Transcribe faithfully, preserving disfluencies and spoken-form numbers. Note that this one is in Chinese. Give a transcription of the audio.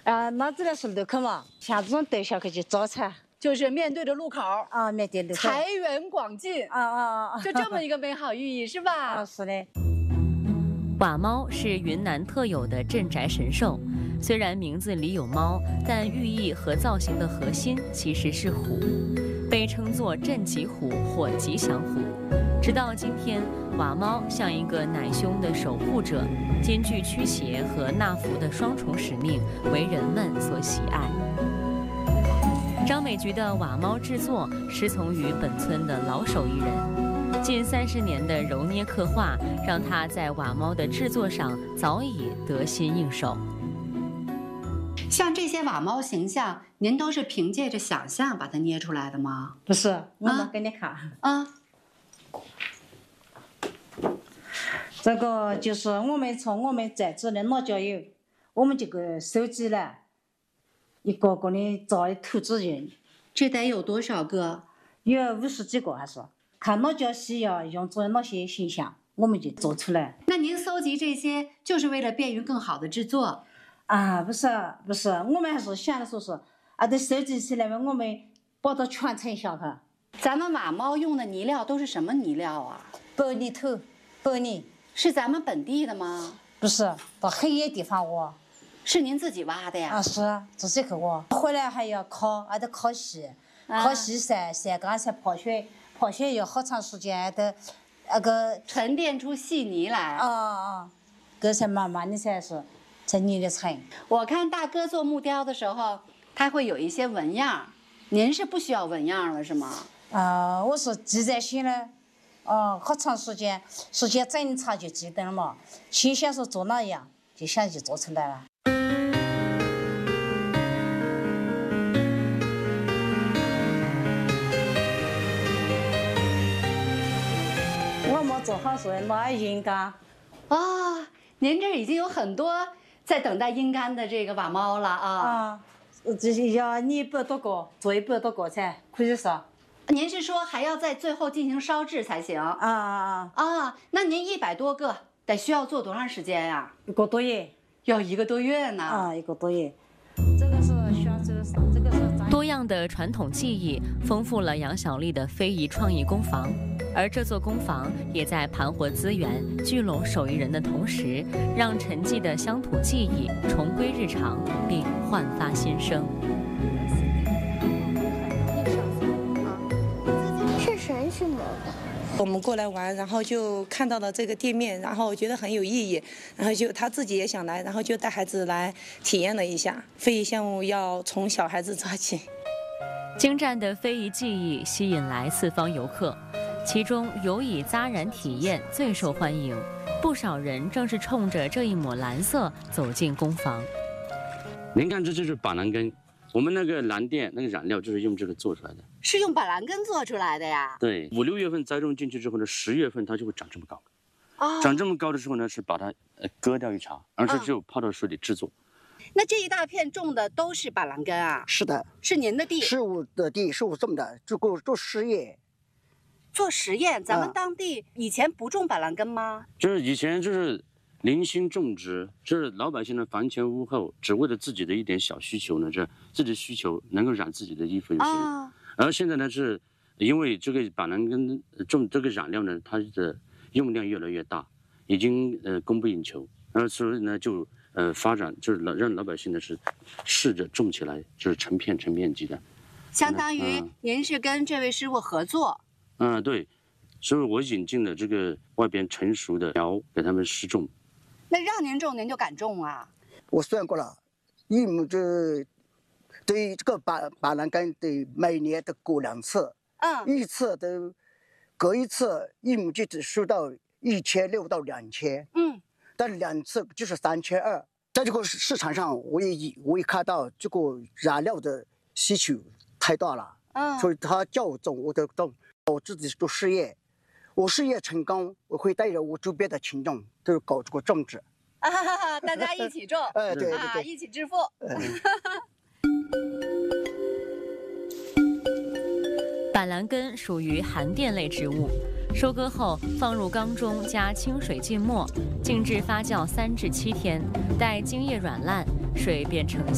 啊，那这个是路口嘛，像这种对小客去招财。 就是面对着路口啊，面对路口， 财源广进啊啊啊， 就这么一个美好寓意，是吧？ 啊，是的。 瓦猫是云南特有的镇宅神兽，虽然名字里有猫，但寓意和造型的核心其实是虎，被称作镇吉虎或吉祥虎。直到今天，瓦猫像一个奶凶的守护者，兼具驱邪和纳福的双重使命，为人们所喜爱。 张美菊的瓦猫制作师从于本村的老手艺人，近三十年的揉捏刻画，让她在瓦猫的制作上早已得心应手。 像这些瓦猫形象，您都是凭借着想象把它捏出来的吗？ 不是，我们给你看啊， 这个就是我们从我们在职的辣椒油，我们这个收集了。 一个个的造的兔子人， 这得有多少个？ 有五十几个还是？看辣椒需要用做哪些形象，我们就做出来。 那您搜集这些，就是为了便于更好的制作？ 啊，不是不是，我们还是想的说是啊，得收集起来嘛，我们把它传承下去。 咱们瓦猫用的泥料都是什么泥料啊？ 白泥头，白泥是咱们本地的吗？ 不是，到很远地方挖。 是您自己挖的呀？ 啊，是自己去挖，回来还要烤，还得烤细，烤细晒晒干才泡血，泡血要好长时间，还得那个沉淀出细泥来。 啊啊，这才慢慢的才是才捏得成。 我看大哥做木雕的时候，他会有一些纹样，您是不需要纹样了是吗？ 啊，我是记在心了，哦，好长时间，时间整长就记得了嘛。心想是做哪样，就想就做出来了。 我没做好说拿阴干。 啊、哦，您这已经有很多在等待阴干的这个瓦猫了啊！ 啊，这是要你一百多个，做一百多个才可以烧。 您是说还要在最后进行烧制才行？ 啊啊啊！啊，那您一百多个得需要做多长时间呀？ 一个多月。 要一个多月呢。 啊，一个多月。这个是宣州市，这个是。 多样的传统技艺丰富了杨小丽的非遗创意工坊。 而这座工坊也在盘活资源、聚拢手艺人的同时，让沉寂的乡土技艺重归日常，并焕发新生。 是谁请的？ 我们过来玩，然后就看到了这个店面，然后觉得很有意义，然后就他自己也想来，然后就带孩子来体验了一下。非遗项目要从小孩子抓起。 精湛的非遗技艺吸引来四方游客。 其中有以扎染体验最受欢迎，不少人正是冲着这一抹蓝色走进工坊。 您看，这就是板蓝根，我们那个蓝靛那个染料就是用这个做出来的， 是用板蓝根做出来的呀？ 对，五六月份栽种进去之后呢，十月份它就会长这么高。 哦， 长这么高的时候呢，是把它呃割掉一茬，而是只有泡到水里制作。 嗯、那这一大片种的都是板蓝根啊？ 是的， 是您的地？ 是我的地，是我种的，做过做实验。 做实验，咱们当地以前不种板蓝根吗？ 就是以前就是零星种植，就是老百姓的房前屋后，只为了自己的一点小需求呢，这自己的需求能够染自己的衣服就行。 啊、 而现在呢，是因为这个板蓝根种这个染料呢，它的用量越来越大，已经呃供不应求，然后所以呢就呃发展就是老让老百姓呢是试着种起来，就是成片成面积的。 相当于您是跟这位师傅合作。 嗯，对，所以我引进了这个外边成熟的苗给他们试种。 那让您种，您就敢种啊？ 我算过了，一亩这对这个板板蓝根得每年得割两次， 嗯， 一次都割一次，一亩就只收到一千六到两千， 嗯， 但两次就是三千二。在这个市场上，我也我也看到这个染料的需求太大了， 嗯， 所以他叫我种，我都种。 我自己做事业，我事业成功，我会带着我周边的群众都是搞这个种植， 啊哈哈，大家一起种， 哎，对对啊， 对， 一起致富。 板蓝根属于含淀类植物，收割后放入缸中加清水浸没，静置发酵三至七天，待茎叶软烂，水变成。